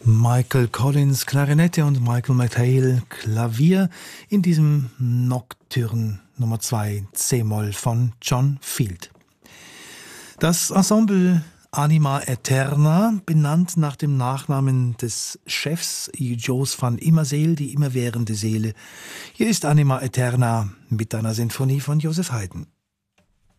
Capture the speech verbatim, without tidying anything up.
Michael Collins Klarinette und Michael McHale Klavier in diesem Nocturne Nummer zwei C-Moll von John Field. Das Ensemble Anima Eterna, benannt nach dem Nachnamen des Chefs Joos van Immerseel, die immerwährende Seele. Hier ist Anima Eterna mit einer Sinfonie von Joseph Haydn.